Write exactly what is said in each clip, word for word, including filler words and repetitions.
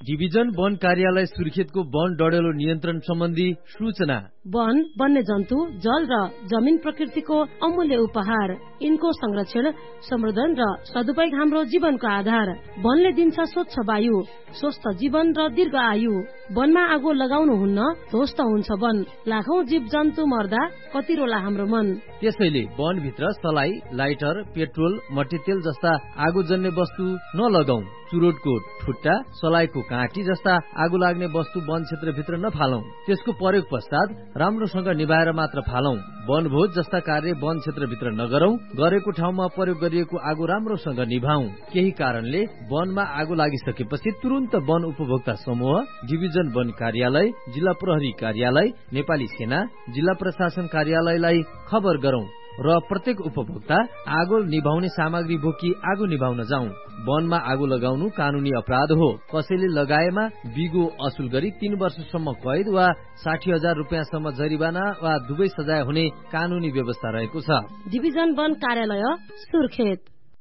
Division वन कार्यालय सुर्खेतको वन डडेलो नियन्त्रण सम्बन्धी सूचना। वन वन्य जन्तु जल र जमिन प्रकृतिको अमूल्य उपहार। यिनको संरक्षण संवर्धन र सदुपयोग हाम्रो जीवनको आधार। वनले दिन्छ स्वच्छ वायु, स्वस्थ जीवन र दीर्घ आयु। वनमा आगो लगाउनु हुन्न, ध्वस्त हुन्छ वन। लाखौं जीव जन्तु मर्दा कति रोला हाम्रो मन। त्यसैले वनभित्र सलाई, लाइटर, पेट्रोल, मट्टीतेल जस्ता आगोजन्य वस्तु नलगाऊ। चुरोटको ठुट्टा, सलाईको काँटी जस्ता आगो लाग्ने वस्तु वन क्षेत्रभित्र नफालौं। त्यसको प्रयोग पश्चात राम्रोसँग निभाएर मात्र फालौं। वनभोज जस्ता कार्य वन क्षेत्रभित्र नगरौं। गरेको ठाउँमा प्रयोग गरिएको आगो राम्रोसँग निभाऊ। केही कारणले वनमा आगो लागिसकेपछि तुरन्त वन उपभोक्ता समूह, डिभिजन वन कार्यालय, जिल्ला प्रहरी कार्यालय, नेपाली सेना, जिल्ला प्रशासन कार्यालयलाई खबर गरौं र प्रत्येक उपभोक्ता आगो निभाउने सामग्री बोकी आगो निभाउन जाउँ। वनमा आगो लगाउनु कानूनी अपराध हो। कसैले लगाएमा बिगो असुल गरी तीन वर्षसम्म कैद वा साठी हजार रुपियाँसम्म जरिवाना वा दुवै सजाय हुने कानूनी व्यवस्था रहेको छ। डिभिजन वन कार्यालय सुर्खेत।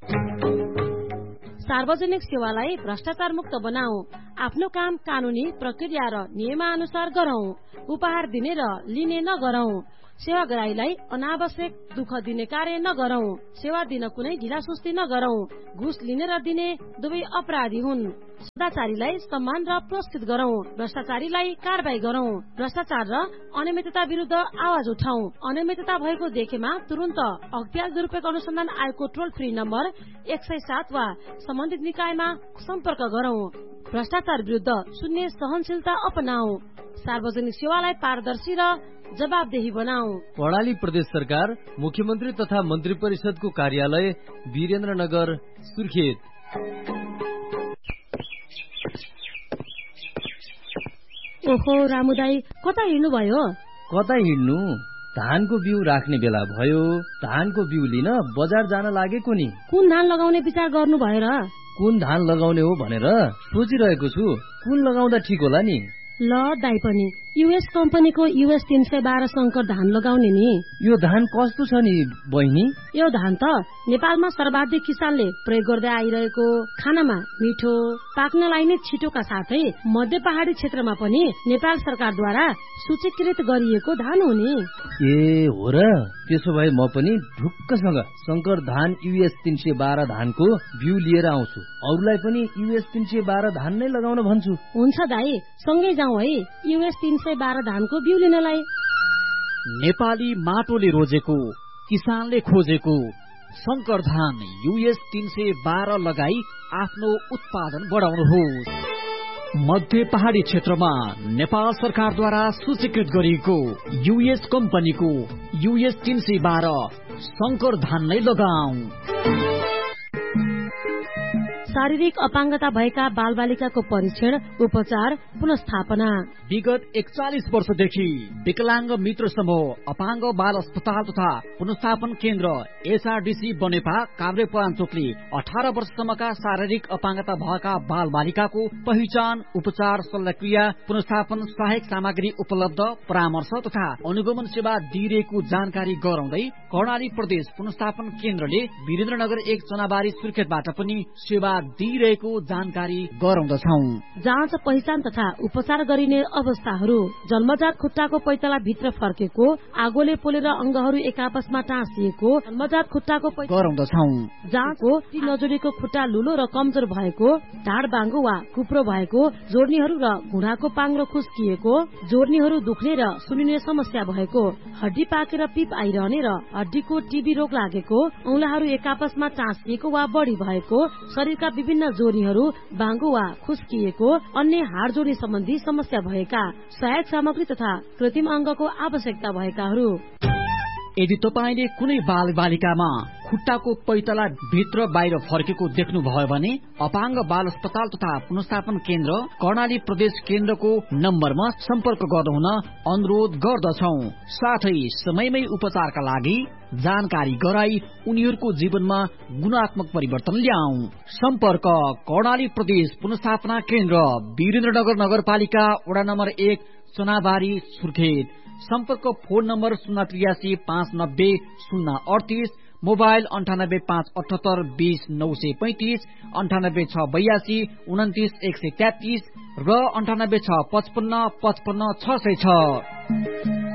सार्वजनिक सेवालाई भ्रष्टाचार मुक्त बनाऊ। आफ्नो काम कानूनी प्रक्रिया र नियमानुसार गरौं। उपहार दिने र लिने नगरौं। सेवाग्राहीलाई अनावश्यक दुःख दिने कार्य नगरौं। सेवा दिन कुनै ढिलासुस्ती नगरौं। घुस लिने र दिने दुवै अपराधी हुन्। सदाचारीलाई सम्मान र पुरस्कृत गरौं। भ्रष्टाचारीलाई कारबाही गरौं। भ्रष्टाचार र अनियमितता विरुद्ध आवाज उठाऊ। अनियमितता भएको देखेमा तुरन्त अख्तियार दुरूपयोग अनुसन्धान आयोगको टोल फ्री नम्बर एक सय सात वा सम्बन्धित निकायमा सम्पर्क गरौं। भ्रष्टाचार विरुद्ध शून्य सहनशीलता अपनाऊ। सार्वजनिक सेवालाई पारदर्शी र जवाबदेही बनाऊ। कर्णाली प्रदेश सरकार, मुख्यमन्त्री तथा मन्त्री परिषदको कार्यालय, वीरेन्द्रनगर, सुर्खेत। ओहो रामुदाई, कता हिँड्नु भयो? कता हिँड्नु? धानको बिउ राख्ने बेला भयो। धानको बिउ लिन बजार जान लागेको नि। कुन धान लगाउने विचार गर्नु भयो र? कुन धान लगाउने हो भनेर सोचिरहेको छु। कुन लगाउँदा ठिक होला नि? ल दाई पनि युएस कम्पनीको युएस तीन सय बाह्र शंकर धान लगाउने नि। यो धान कस्तो छ नि बहिनी? यो धान त नेपालमा सर्वाधिक किसानले प्रयोग गर्दै आइरहेको, खानामा मिठो, पाक्नलाई नै छिटोका साथै मध्य पहाडी क्षेत्रमा पनि नेपाल सरकारद्वारा सूचीकृत गरिएको धान हो नि। ए हो र? त्यसो भए म पनि ढुक्कसँग शंकर धान युएस तीन सय बाह्र धानको बिउ लिएर आउँछु। अरूलाई पनि युएस तीन सय बाह्र धान नै लगाउन भन्छु। हुन्छ दाई, सँगै जाउँ है युएस तीन सय बाह्र धानको बिउ लिनलाई। नेपाली माटोले रोजेको, किसानले खोजेको शंकर धान युएस तीन सय बाह्र लगाई आफ्नो उत्पादन बढाउनुहोस्। मध्य पहाडी क्षेत्रमा नेपाल सरकारद्वारा सूचीकृत गरिएको युएस कम्पनीको युएस तीन सय बाह्र शंकर धान नै लगाऊ। शारीरिक अपाङ्गता भएका बालबालिकाको परीक्षण, उपचार, पुनस्थापना। विगत एकचालिस वर्षदेखि विकलांग मित्र समूह, अपाङ्ग बाल अस्पताल तथा पुनस्थापन केन्द्र एसआरडीसी बनेपा काभ्रेपलाञ्चोकले अठारह वर्षसम्मका शारीरिक अपाङ्गता भएका बाल बालिकाको पहिचान, उपचार, शल्यक्रिया, पुनस्थापन, सहायक सामग्री उपलब्ध, परामर्श तथा अनुगमन सेवा दिइरहेको जानकारी गराउँदै कर्णाली प्रदेश पुनस्थापन केन्द्रले वीरेन्द्रनगर एक चनाबारी सुर्खेतबाट पनि सेवा दिइरहेको जानकारी गराउँदछौ। जाँच, पहिचान तथा उपचार गरिने अवस्थाहरू: जन्मजात खुट्टाको पैताला भित्र फर्केको, आगोले पोलेर अंगहरू एक आपसमा टाँसिएको, जन्मजात खुट्टाको गराउँदछौ। जाँचको नजोडेको खुट्टा लुलो र कमजोर भएको, ढाड बाङ्गो वा कुप्रो भएको, जोर्नीहरू र घुँडाको पाङ्रो खुस्किएको, जोर्नीहरू दुख्ने र सुनिने समस्या भएको, हड्डी पाकेर पिप आइरहने र हड्डीको टिबी रोग लागेको, औंलाहरू एक आपसमा टाँसिएको वा बढी भएको, शरीरका विभिन्न जोर्नीहरू बाङ्गो वा खुस्किएको, अन्य हाड जोड्ने सम्बन्धी समस्या भएका, सहायक सामग्री तथा कृत्रिम अंगको आवश्यकता भएकाहरू। यदि तपाईले कुनै बाल बालिकामा खुट्टाको पैतला भित्र बाहिर फर्केको देख्नुभयो भने अपाङ्ग बाल अस्पताल तथा पुनस्थापन केन्द्र कर्णाली प्रदेश केन्द्रको नम्बरमा सम्पर्क गर्नुहुन अनुरोध गर्दछौ। साथै समयमै उपचारका लागि जानकारी गराई उनीहरूको जीवनमा गुणात्मक परिवर्तन ल्याऊ। सम्पर्क कर्णाली प्रदेश पुनस्थापना केन्द्र, वीरेन्द्रनगर नगरपालिका, वडा नम्बर एक, चनाबारी, सुर्खेत। सम्पर्क फोन नम्बर शून्य त्रियासी पाँच नब्बे शून्य अडतिस, मोबाइल अन्ठानब्बे पाँच अठहत्तर बीस नौ सय पैंतिस, अन्ठानब्बे छ बयासी उन्तिस एक सय तेत्तिस, र अन्ठानब्बे छ पचपन्न पचपन्न छ सय छ।